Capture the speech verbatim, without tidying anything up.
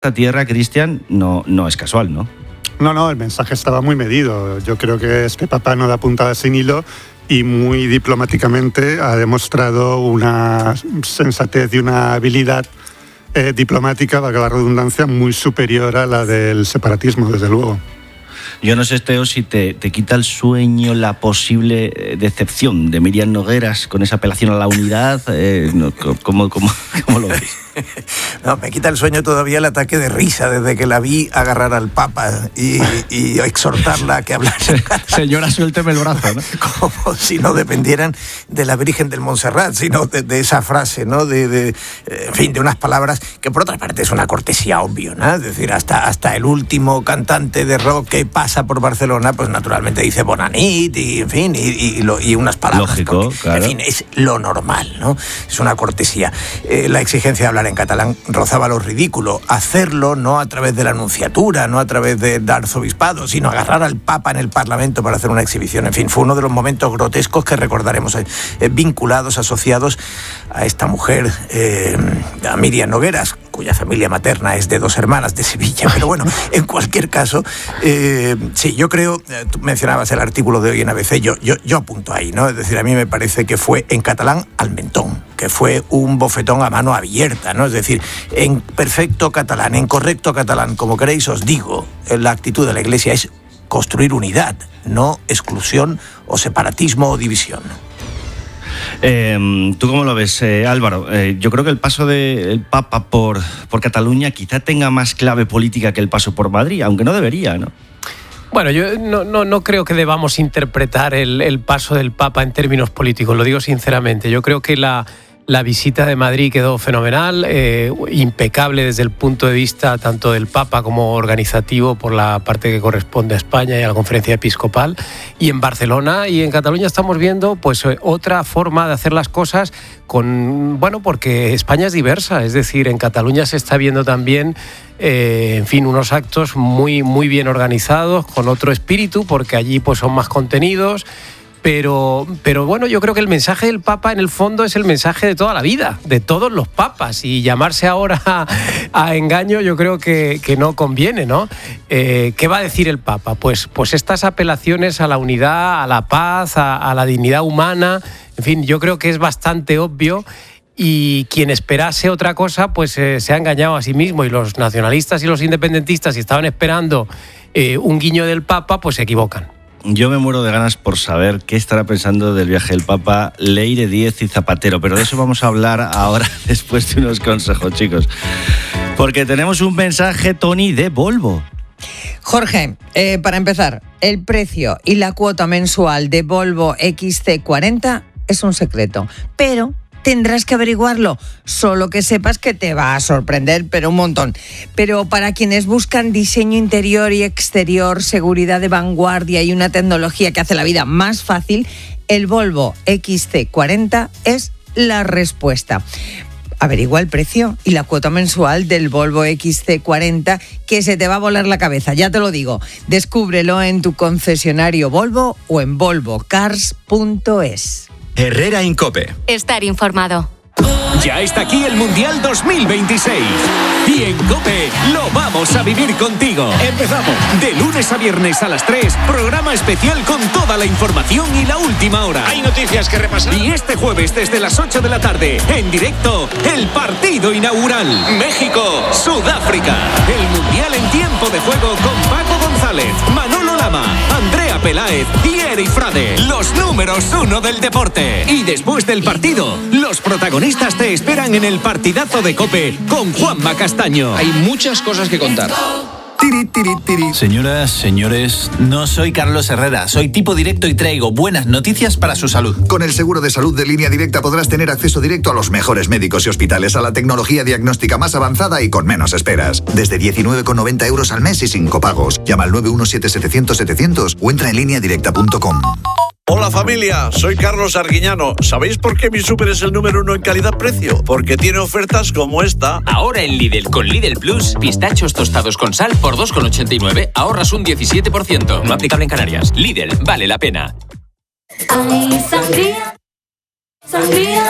esta tierra, Cristian, no, no es casual, ¿no? No, no, el mensaje estaba muy medido. Yo creo que este papá no da puntada sin hilo y muy diplomáticamente ha demostrado una sensatez y una habilidad eh, diplomática, valga la redundancia, muy superior a la del separatismo, desde luego. Yo no sé, Teo, si te, te quita el sueño la posible decepción de Míriam Nogueras con esa apelación a la unidad. Eh, no, ¿cómo, cómo, ¿Cómo lo ves? No, me quita el sueño todavía el ataque de risa desde que la vi agarrar al Papa y, y exhortarla a que hablase. Señora, suélteme el brazo, ¿no? Como si no dependieran de la Virgen del Montserrat, sino de, de esa frase, ¿no? De, de, en fin, de unas palabras que por otra parte es una cortesía obvio, ¿no? Es decir, hasta, hasta el último cantante de rock que pasa por Barcelona, pues naturalmente dice Bona nit y, en fin, y, y, lo, y unas palabras. Lógico, porque, claro. En fin, es lo normal, ¿no? Es una cortesía. Eh, la exigencia de hablar en catalán rozaba lo ridículo. Hacerlo no a través de la Nunciatura, no a través del arzobispado, sino agarrar al Papa en el Parlamento para hacer una exhibición. En fin, fue uno de los momentos grotescos que recordaremos, eh, vinculados, asociados a esta mujer, eh, a Míriam Nogueras, cuya familia materna es de dos hermanas de Sevilla. Pero bueno, en cualquier caso, eh, sí, yo creo, eh, tú mencionabas el artículo de hoy en A B C, yo, yo, yo apunto ahí, ¿no? Es decir, a mí me parece que fue en catalán al mentón, que fue un bofetón a mano abierta, ¿no? Es decir, en perfecto catalán, en correcto catalán, como queréis os digo, la actitud de la Iglesia es construir unidad, no exclusión o separatismo o división. Eh, ¿Tú cómo lo ves, eh, Álvaro? Eh, yo creo que el paso del Papa por, por Cataluña quizá tenga más clave política que el paso por Madrid, aunque no debería, ¿no? Bueno, yo no, no, no creo que debamos interpretar el, el paso del Papa en términos políticos, lo digo sinceramente. Yo creo que la... La visita de Madrid quedó fenomenal, eh, impecable desde el punto de vista tanto del Papa como organizativo por la parte que corresponde a España y a la Conferencia Episcopal. Y en Barcelona y en Cataluña estamos viendo pues otra forma de hacer las cosas con, bueno, porque España es diversa, es decir, en Cataluña se está viendo también Eh, en fin, unos actos muy, muy bien organizados, con otro espíritu, porque allí pues son más contenidos. Pero, pero bueno, yo creo que el mensaje del Papa en el fondo es el mensaje de toda la vida, de todos los papas, y llamarse ahora a, a engaño yo creo que, que no conviene, ¿no? Eh, ¿Qué va a decir el Papa? Pues, pues estas apelaciones a la unidad, a la paz, a, a la dignidad humana, en fin, yo creo que es bastante obvio. Y quien esperase otra cosa, pues eh, se ha engañado a sí mismo. Y los nacionalistas y los independentistas, si estaban esperando eh, un guiño del Papa, pues se equivocan. Yo me muero de ganas por saber qué estará pensando del viaje del Papa Leire, Díez y Zapatero, pero de eso vamos a hablar ahora después de unos consejos, chicos. Porque tenemos un mensaje, Tony, de Volvo. Jorge, eh, para empezar, el precio y la cuota mensual de Volvo equis ce cuarenta es un secreto, pero tendrás que averiguarlo, solo que sepas que te va a sorprender, pero un montón. Pero para quienes buscan diseño interior y exterior, seguridad de vanguardia y una tecnología que hace la vida más fácil, el Volvo equis ce cuarenta es la respuesta. Averigua el precio y la cuota mensual del Volvo equis ce cuarenta, que se te va a volar la cabeza, ya te lo digo. Descúbrelo en tu concesionario Volvo o en volvo cars punto es. Herrera Incope. Estar informado. Ya está aquí el Mundial dos mil veintiséis. Y en COPE lo vamos a vivir contigo. Empezamos. De lunes a viernes a las tres, programa especial con toda la información y la última hora. Hay noticias que repasar. Y este jueves desde las ocho de la tarde, en directo, el partido inaugural. México, Sudáfrica. El Mundial en tiempo de juego con Paco González, Manolo Lama, Andrea Peláez y Eri Frade. Los números uno del deporte. Y después del partido, los protagonistas te esperan en el partidazo de COPE con Juanma Castaño. Hay muchas cosas que contar. Tiri, tiri, tiri. Señoras, señores, no soy Carlos Herrera, soy tipo directo y traigo buenas noticias para su salud. Con el seguro de salud de Línea Directa podrás tener acceso directo a los mejores médicos y hospitales, a la tecnología diagnóstica más avanzada y con menos esperas. Desde diecinueve con noventa euros al mes y sin copagos. Llama al nueve uno siete setecientos setecientos o entra en línea directa punto com. Hola familia, soy Carlos Arguiñano. ¿Sabéis por qué mi súper es el número uno en calidad-precio? Porque tiene ofertas como esta. Ahora en Lidl, con Lidl Plus, pistachos tostados con sal por dos con ochenta y nueve, ahorras un diecisiete por ciento. No aplicable en Canarias. Lidl, vale la pena. Ay, sangría, sangría,